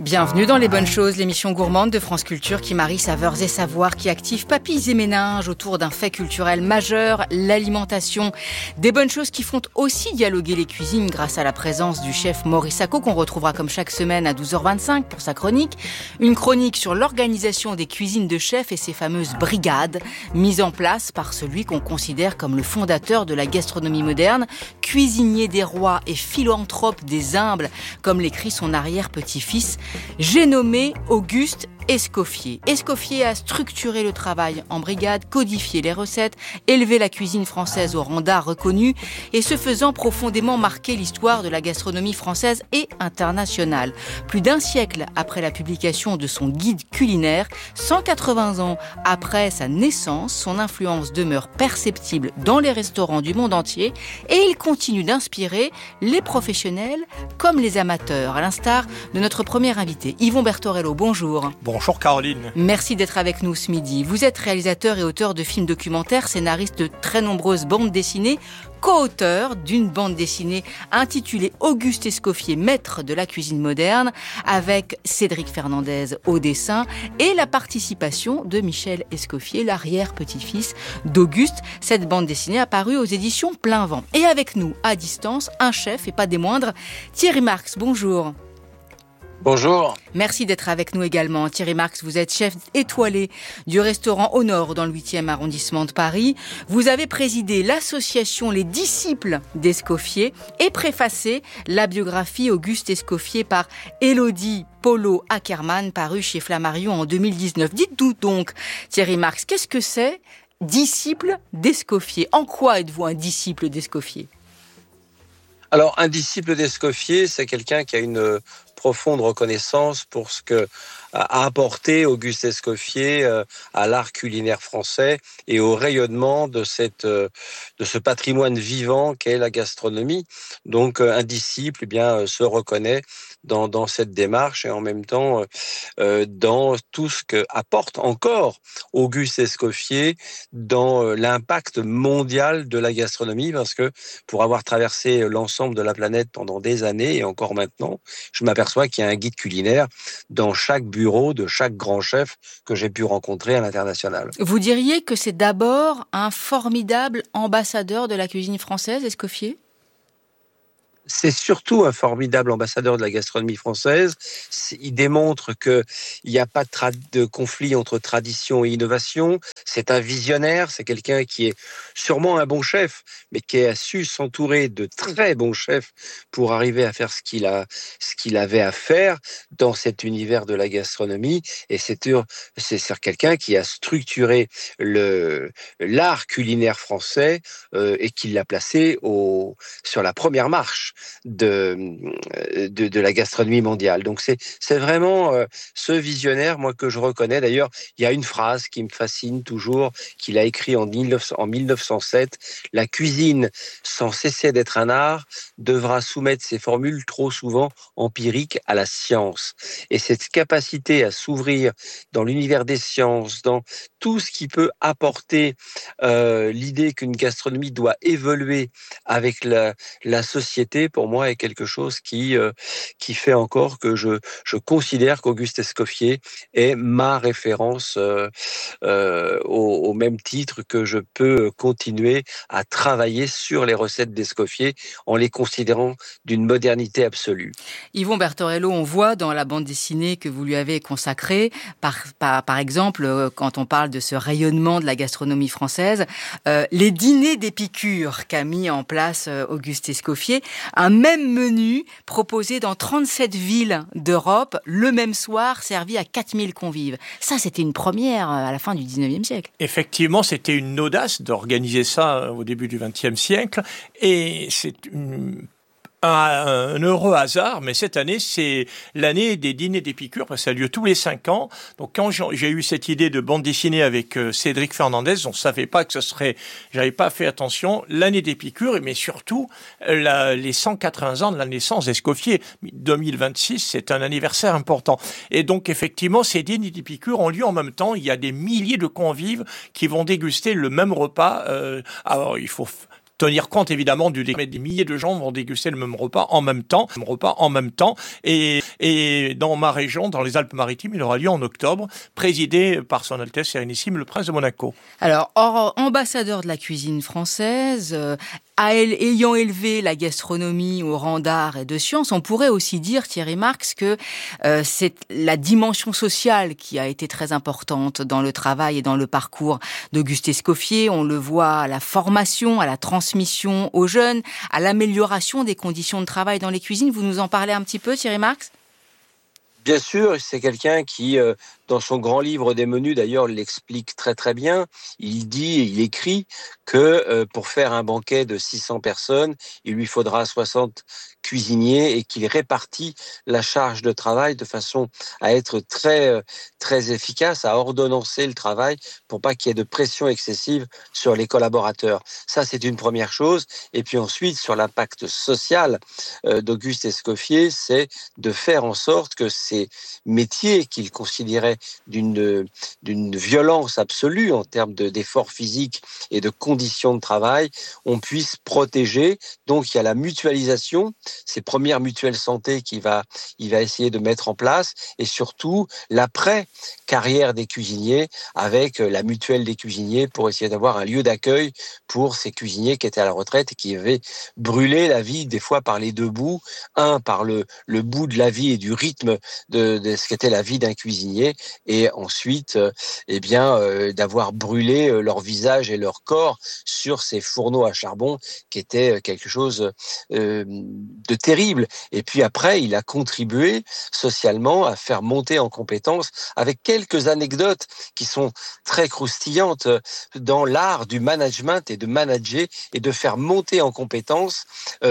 Bienvenue dans Les Bonnes Choses, l'émission gourmande de France Culture qui marie saveurs et savoirs, qui active papilles et méninges autour d'un fait culturel majeur, l'alimentation. Des bonnes choses qui font aussi dialoguer les cuisines grâce à la présence du chef Maurice Sacco, qu'on retrouvera comme chaque semaine à 12h25 pour sa chronique. Une chronique sur l'organisation des cuisines de chefs et ces fameuses brigades mises en place par celui qu'on considère comme le fondateur de la gastronomie moderne, cuisinier des rois et philanthrope des humbles, comme l'écrit son arrière-petit-fils. J'ai nommé Auguste Escoffier. Escoffier a structuré le travail en brigade, codifié les recettes, élevé la cuisine française au rang d'art reconnu et ce faisant profondément marqué l'histoire de la gastronomie française et internationale. Plus d'un siècle après la publication de son guide culinaire, 180 ans après sa naissance, son influence demeure perceptible dans les restaurants du monde entier et il continue d'inspirer les professionnels comme les amateurs, à l'instar de notre premier invité, Yvon Bertorello. Bonjour. Bonjour Caroline. Merci d'être avec nous ce midi. Vous êtes réalisateur et auteur de films documentaires, scénariste de très nombreuses bandes dessinées, co-auteur d'une bande dessinée intitulée Auguste Escoffier, maître de la cuisine moderne, avec Cédric Fernandez au dessin et la participation de Michel Escoffier, l'arrière-petit-fils d'Auguste. Cette bande dessinée a paru aux éditions Plein Vent. Et avec nous, à distance, un chef et pas des moindres, Thierry Marx. Bonjour. Bonjour. Merci d'être avec nous également. Thierry Marx, vous êtes chef étoilé du restaurant Au Nord dans le 8e arrondissement de Paris. Vous avez présidé l'association Les Disciples d'Escoffier et préfacé la biographie Auguste Escoffier par Élodie Polo Ackermann, parue chez Flammarion en 2019. Dites-nous donc, Thierry Marx, qu'est-ce que c'est disciple d'Escoffier ? En quoi êtes-vous un disciple d'Escoffier ? Alors, un disciple d'Escoffier, c'est quelqu'un qui a une profonde reconnaissance pour ce que a apporté Auguste Escoffier à l'art culinaire français et au rayonnement de ce patrimoine vivant qu'est la gastronomie. Donc, un disciple, se reconnaît dans cette démarche et en même temps dans tout ce que apporte encore Auguste Escoffier dans l'impact mondial de la gastronomie, parce que pour avoir traversé l'ensemble de la planète pendant des années et encore maintenant, je m'aperçois qu'il y a un guide culinaire dans chaque bureau de chaque grand chef que j'ai pu rencontrer à l'international. Vous diriez que c'est d'abord un formidable ambassadeur de la cuisine française, Escoffier ? C'est surtout un formidable ambassadeur de la gastronomie française. Il démontre qu'il n'y a pas de conflit entre tradition et innovation. C'est un visionnaire, c'est quelqu'un qui est sûrement un bon chef, mais qui a su s'entourer de très bons chefs pour arriver à faire ce qu'il avait à faire dans cet univers de la gastronomie. Et c'est quelqu'un qui a structuré l'art culinaire français et qui l'a placé sur la première marche de la gastronomie mondiale. Donc c'est vraiment ce visionnaire, moi, que je reconnais. D'ailleurs, il y a une phrase qui me fascine toujours, qu'il a écrit en 1907. La cuisine, sans cesser d'être un art, devra soumettre ses formules trop souvent empiriques à la science. Et cette capacité à s'ouvrir dans l'univers des sciences, dans tout ce qui peut apporter l'idée qu'une gastronomie doit évoluer avec la société, pour moi, est quelque chose qui fait encore que je considère qu'Auguste Escoffier est ma référence au même titre que je peux continuer à travailler sur les recettes d'Escoffier en les considérant d'une modernité absolue. Yvon Bertorello, on voit dans la bande dessinée que vous lui avez consacrée, par exemple, quand on parle de ce rayonnement de la gastronomie française, les dîners d'Épicure qu'a mis en place Auguste Escoffier, un même menu proposé dans 37 villes d'Europe, le même soir, servi à 4000 convives. Ça, c'était une première à la fin du 19e siècle. Effectivement, c'était une audace d'organiser ça au début du 20e siècle. Et c'est un heureux hasard, mais cette année, c'est l'année des dîners d'Épicure, parce que ça a lieu tous les 5 ans. Donc, quand j'ai eu cette idée de bande dessinée avec Cédric Fernandez, on savait pas que j'avais pas fait attention, l'année d'Épicure, mais surtout, les 180 ans de la naissance d'Escoffier. 2026, c'est un anniversaire important. Et donc, effectivement, ces dîners d'Épicure ont lieu en même temps. Il y a des milliers de convives qui vont déguster le même repas. Alors, il faut tenir compte évidemment des milliers de gens vont déguster le même repas en même temps. Et Et dans ma région, dans les Alpes-Maritimes, il aura lieu en octobre, présidé par son Altesse Sérénissime, le Prince de Monaco. Alors, ambassadeur de la cuisine française, ayant élevé la gastronomie au rang d'art et de science, on pourrait aussi dire, Thierry Marx, que c'est la dimension sociale qui a été très importante dans le travail et dans le parcours d'Auguste Escoffier. On le voit à la formation, à la transmission aux jeunes, à l'amélioration des conditions de travail dans les cuisines. Vous nous en parlez un petit peu, Thierry Marx ? Bien sûr, c'est quelqu'un qui, dans son grand livre des menus, d'ailleurs, l'explique très très bien. Il écrit que pour faire un banquet de 600 personnes, il lui faudra 60 cuisiniers et qu'il répartit la charge de travail de façon à être très très efficace, à ordonnancer le travail pour pas qu'il y ait de pression excessive sur les collaborateurs. Ça, c'est une première chose. Et puis ensuite, sur l'impact social d'Auguste Escoffier, c'est de faire en sorte que ces métiers qu'il considérait d'une violence absolue en termes d'efforts physiques et de conditions de travail, on puisse protéger. Donc, il y a la mutualisation, ces premières mutuelles santé il va essayer de mettre en place, et surtout l'après-carrière des cuisiniers avec la mutuelle des cuisiniers pour essayer d'avoir un lieu d'accueil pour ces cuisiniers qui étaient à la retraite et qui avaient brûlé la vie des fois par les deux bouts, par le bout de la vie et du rythme de ce qu'était la vie d'un cuisinier, et ensuite d'avoir brûlé leur visage et leur corps sur ces fourneaux à charbon qui étaient quelque chose de terrible. Et puis après, il a contribué socialement à faire monter en compétences avec quelques anecdotes qui sont très croustillantes dans l'art du management et de manager et de faire monter en compétences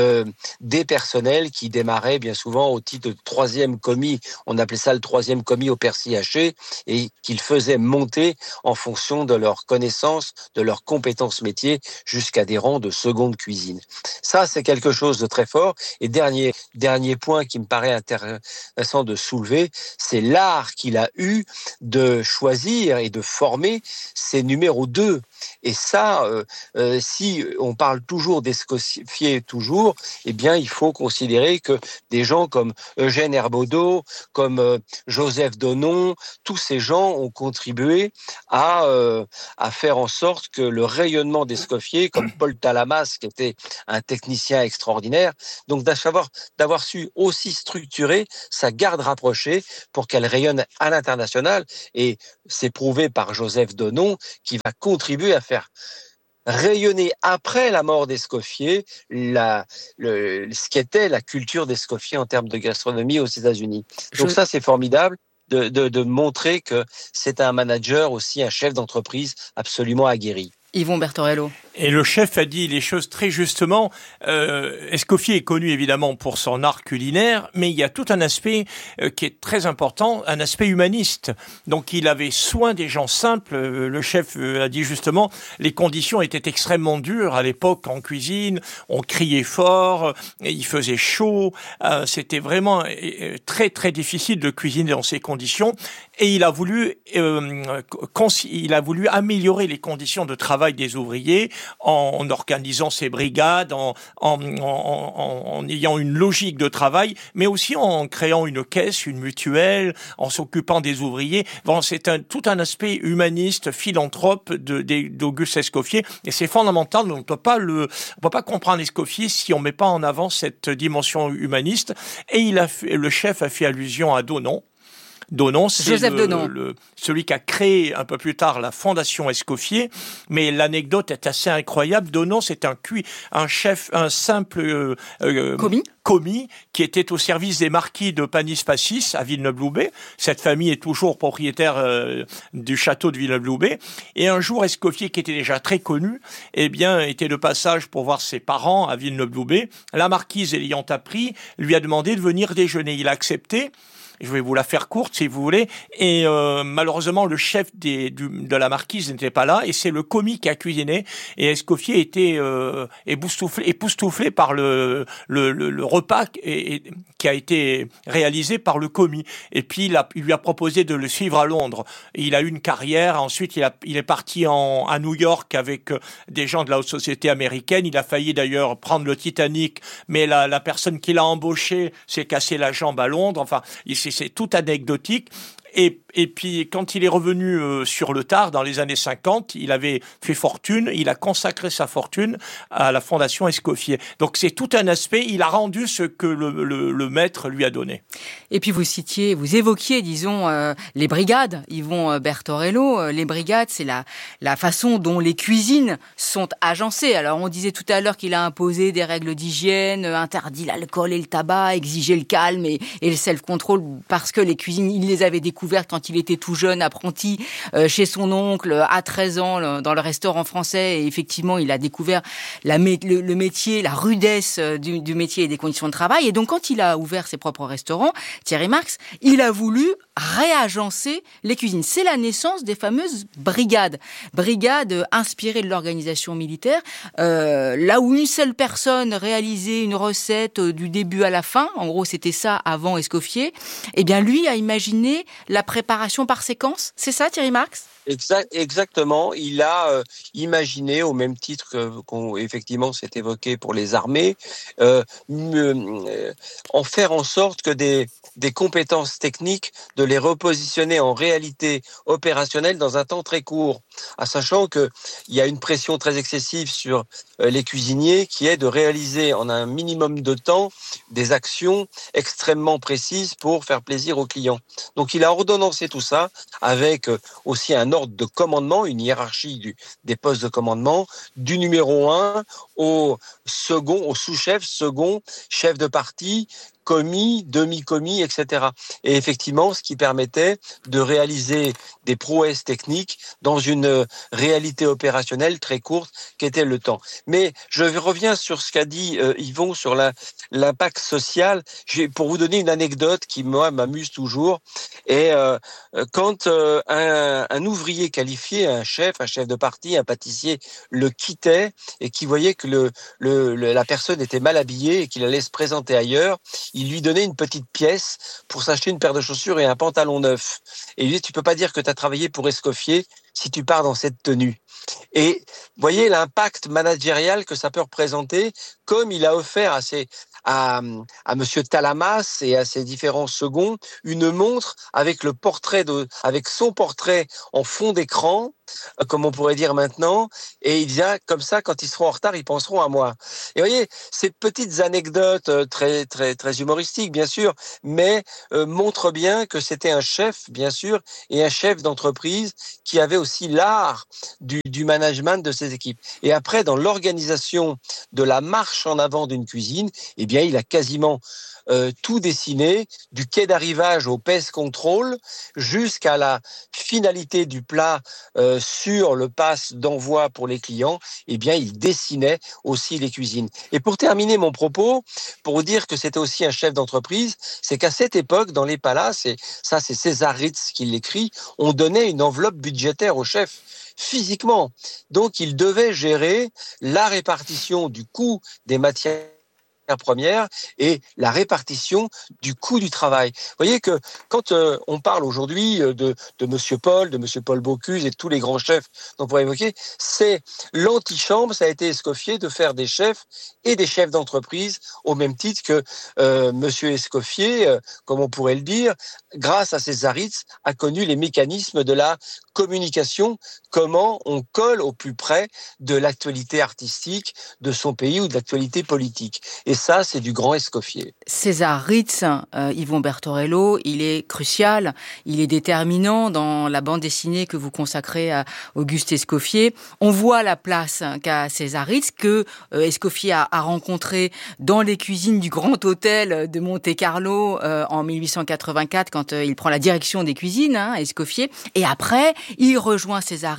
des personnels qui démarraient bien souvent au titre de troisième commis. On appelait ça le troisième commis au persil haché, et qu'il faisait monter en fonction de leurs connaissances, de leurs compétences métiers, jusqu'à des rangs de seconde cuisine. Ça, c'est quelque chose de très fort. Et dernier point qui me paraît intéressant de soulever, c'est l'art qu'il a eu de choisir et de former ses numéros 2. Et ça, si on parle toujours d'Escoffier, eh bien, il faut considérer que des gens comme Eugène Herbaudot, comme Joseph Donon, tous ces gens ont contribué à faire en sorte que le rayonnement d'Escoffier, comme Paul Talamas, qui était un technicien extraordinaire, donc d'avoir su aussi structurer sa garde rapprochée pour qu'elle rayonne à l'international. Et c'est prouvé par Joseph Donon, qui va contribuer à faire rayonner après la mort d'Escoffier ce qu'était la culture d'Escoffier en termes de gastronomie aux États-Unis. Donc ça, c'est formidable de montrer que c'est un manager, aussi un chef d'entreprise absolument aguerri. Yvon Bertorello. Et le chef a dit les choses très justement. Escoffier est connu évidemment pour son art culinaire, mais il y a tout un aspect qui est très important, un aspect humaniste. Donc il avait soin des gens simples. Le chef a dit justement, les conditions étaient extrêmement dures à l'époque en cuisine. On criait fort, il faisait chaud. C'était vraiment très très difficile de cuisiner dans ces conditions. Et il a voulu améliorer les conditions de travail des ouvriers en organisant ses brigades, en ayant une logique de travail, mais aussi en créant une caisse, une mutuelle, en s'occupant des ouvriers. Bon, c'est tout un aspect humaniste, philanthrope d'Auguste Escoffier, et c'est fondamental. On ne peut pas comprendre Escoffier si on met pas en avant cette dimension humaniste. Et le chef a fait allusion à Donon. Donon, c'est celui qui a créé un peu plus tard la Fondation Escoffier, mais l'anecdote est assez incroyable. Donon, c'est un simple commis qui était au service des marquis de Panis-Passis à Villeneuve-Loubet. Cette famille est toujours propriétaire du château de Villeneuve-Loubet. Et un jour, Escoffier, qui était déjà très connu, était de passage pour voir ses parents à Villeneuve-Loubet. La marquise, l'ayant appris, lui a demandé de venir déjeuner. Il a accepté. Je vais vous la faire courte si vous voulez. Et malheureusement, le chef de la marquise n'était pas là, et c'est le commis qui a cuisiné. Et Escoffier était époustouflé par le repas qui a été réalisé par le commis. Et puis il lui a proposé de le suivre à Londres. Il a eu une carrière. Ensuite, il est parti à New York avec des gens de la haute société américaine. Il a failli d'ailleurs prendre le Titanic, mais la personne qui l'a embauché s'est cassé la jambe à Londres. Enfin, c'est tout anecdotique. Et puis, quand il est revenu sur le tard, dans les années 50, il avait fait fortune, il a consacré sa fortune à la Fondation Escoffier. Donc, c'est tout un aspect, il a rendu ce que le maître lui a donné. Et puis, vous évoquiez, disons, les brigades, Yvon Bertorello. Les brigades, c'est la façon dont les cuisines sont agencées. Alors, on disait tout à l'heure qu'il a imposé des règles d'hygiène, interdit l'alcool et le tabac, exigé le calme et le self-control, parce que les cuisines, il les avait découvertes quand il était tout jeune, apprenti chez son oncle à 13 ans dans le restaurant français. Et effectivement, il a découvert le métier, la rudesse du métier et des conditions de travail. Et donc, quand il a ouvert ses propres restaurants, Thierry Marx, il a voulu réagencer les cuisines. C'est la naissance des fameuses brigades. Brigades inspirées de l'organisation militaire, là où une seule personne réalisait une recette du début à la fin. En gros, c'était ça avant Escoffier. Eh bien, lui a imaginé la préparation par séquence. C'est ça, Thierry Marx ? Exactement. Il a imaginé, au même titre effectivement c'est évoqué pour les armées, en faire en sorte que des compétences techniques, de les repositionner en réalité opérationnelle dans un temps très court, sachant qu'il y a une pression très excessive sur les cuisiniers qui est de réaliser en un minimum de temps des actions extrêmement précises pour faire plaisir aux clients. Donc il a ordonnancé tout ça avec aussi un ordre de commandement, une hiérarchie des postes de commandement, du numéro 1 au second, au sous-chef, second, chef de partie, commis, demi-commis, etc. Et effectivement, ce qui permettait de réaliser des prouesses techniques dans une réalité opérationnelle très courte qu'était le temps. Mais je reviens sur ce qu'a dit Yvon sur l'impact social. Pour vous donner une anecdote qui, moi, m'amuse toujours. Et quand un ouvrier qualifié, un chef de partie, un pâtissier, le quittait et qui voyait que la personne était mal habillée et qu'il allait se présenter ailleurs, il lui donnait une petite pièce pour s'acheter une paire de chaussures et un pantalon neuf. Et il lui dit, tu peux pas dire que tu as travaillé pour Escoffier si tu pars dans cette tenue. Et voyez l'impact managérial que ça peut représenter, comme il a offert à Monsieur Talamas et à ses différents seconds une montre avec avec son portrait en fond d'écran, comme on pourrait dire maintenant, et il dit comme ça, quand ils seront en retard, ils penseront à moi. Et vous voyez, ces petites anecdotes très très très humoristiques, bien sûr, mais montrent bien que c'était un chef, bien sûr, et un chef d'entreprise qui avait aussi l'art du management de ses équipes. Et après, dans l'organisation de la marche en avant d'une cuisine, eh bien, il a quasiment tout dessiné, du quai d'arrivage au pèse contrôle jusqu'à la finalité du plat sur le pass d'envoi pour les clients. Eh bien, il dessinait aussi les cuisines. Et pour terminer mon propos, pour vous dire que c'était aussi un chef d'entreprise, c'est qu'à cette époque, dans les palaces, et ça c'est César Ritz qui l'écrit, on donnait une enveloppe budgétaire au chef physiquement. Donc, il devait gérer la répartition du coût des matières première et la répartition du coût du travail. Vous voyez que quand on parle aujourd'hui de Monsieur Paul, de Monsieur Paul Bocuse et de tous les grands chefs dont on pourrait évoquer, c'est l'antichambre, ça a été Escoffier de faire des chefs et des chefs d'entreprise au même titre que Monsieur Escoffier, comme on pourrait le dire, grâce à César Ritz, a connu les mécanismes de la communication, comment on colle au plus près de l'actualité artistique de son pays ou de l'actualité politique. Et ça, c'est du grand Escoffier. César Ritz, Yvon Bertorello, il est crucial, il est déterminant dans la bande dessinée que vous consacrez à Auguste Escoffier. On voit la place qu'a César Ritz, que Escoffier a rencontré dans les cuisines du Grand Hôtel de Monte-Carlo en 1884, quand il prend la direction des cuisines, Escoffier. Et après, il rejoint César Ritz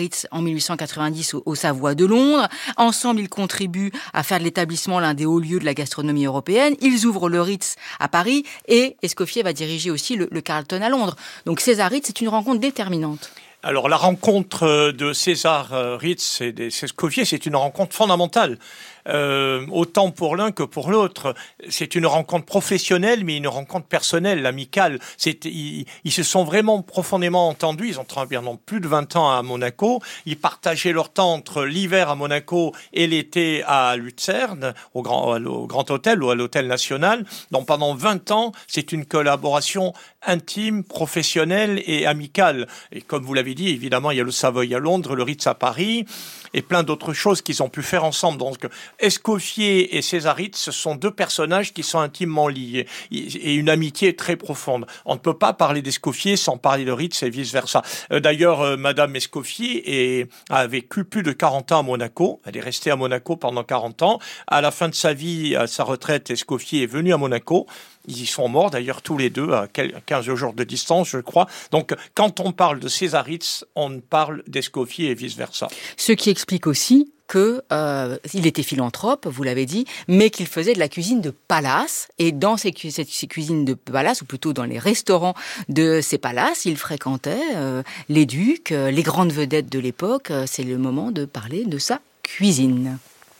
Ritz en 1890 aux Savoies de Londres. Ensemble, ils contribuent à faire de l'établissement l'un des hauts lieux de la gastronomie européenne. Ils ouvrent le Ritz à Paris et Escoffier va diriger aussi le Carlton à Londres. Donc César Ritz, c'est une rencontre déterminante. Alors la rencontre de César Ritz et d'Escoffier, c'est une rencontre fondamentale. Autant pour l'un que pour l'autre. C'est une rencontre professionnelle, mais une rencontre personnelle, amicale. Ils se sont vraiment profondément entendus. Ils ont travaillé pendant plus de 20 ans à Monaco. Ils partageaient leur temps entre l'hiver à Monaco et l'été à Lucerne, au Grand Hôtel ou à l'Hôtel National. Donc pendant 20 ans, c'est une collaboration intime, professionnelle et amicale. Et comme vous l'avez dit, évidemment, il y a le Savoy à Londres, le Ritz à Paris et plein d'autres choses qu'ils ont pu faire ensemble. Donc, Escoffier et César Ritz, ce sont deux personnages qui sont intimement liés et une amitié très profonde. On ne peut pas parler d'Escoffier sans parler de Ritz et vice-versa. D'ailleurs, Madame Escoffier a vécu plus de 40 ans à Monaco. Elle est restée à Monaco pendant 40 ans. À la fin de sa vie, à sa retraite, Escoffier est venu à Monaco. Ils y sont morts d'ailleurs tous les deux à 15 jours de distance, je crois. Donc, quand on parle de César Ritz, on parle d'Escoffier et vice-versa. Ce qui explique aussi qu'il était philanthrope, vous l'avez dit, mais qu'il faisait de la cuisine de palace. Et dans ces cuisines de palace, ou plutôt dans les restaurants de ces palaces, il fréquentait les ducs, les grandes vedettes de l'époque. C'est le moment de parler de sa cuisine.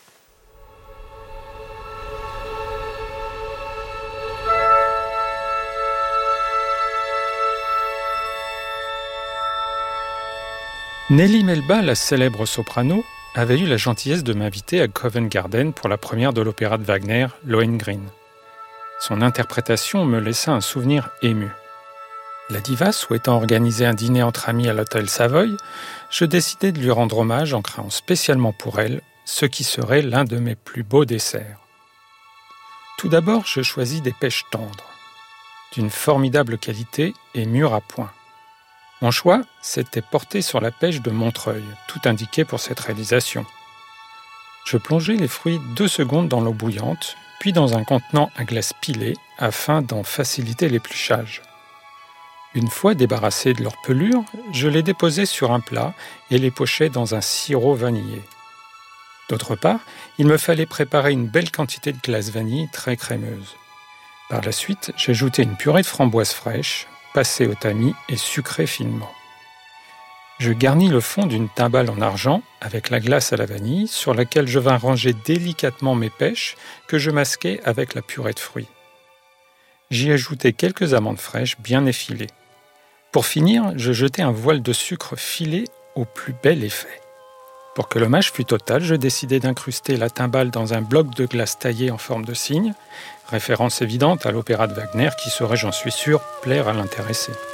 Nellie Melba, la célèbre soprano, avait eu la gentillesse de m'inviter à Covent Garden pour la première de l'opéra de Wagner, Lohengrin. Son interprétation me laissa un souvenir ému. La diva souhaitant organiser un dîner entre amis à l'hôtel Savoy, je décidai de lui rendre hommage en créant spécialement pour elle ce qui serait l'un de mes plus beaux desserts. Tout d'abord, je choisis des pêches tendres, d'une formidable qualité et mûres à point. Mon choix s'était porté sur la pêche de Montreuil, tout indiqué pour cette réalisation. Je plongeai les fruits 2 secondes dans l'eau bouillante, puis dans un contenant à glace pilée, afin d'en faciliter l'épluchage. Une fois débarrassés de leur pelure, je les déposai sur un plat et les pochai dans un sirop vanillé. D'autre part, il me fallait préparer une belle quantité de glace vanille très crémeuse. Par la suite, j'ajoutai une purée de framboises fraîches, passée au tamis et sucrée finement. Je garnis le fond d'une timbale en argent avec la glace à la vanille sur laquelle je vins ranger délicatement mes pêches que je masquai avec la purée de fruits. J'y ajoutai quelques amandes fraîches bien effilées. Pour finir, je jetai un voile de sucre filé au plus bel effet. Pour que l'hommage fût total, je décidai d'incruster la timbale dans un bloc de glace taillé en forme de cygne, référence évidente à l'opéra de Wagner qui saurait, j'en suis sûr, plaire à l'intéressé.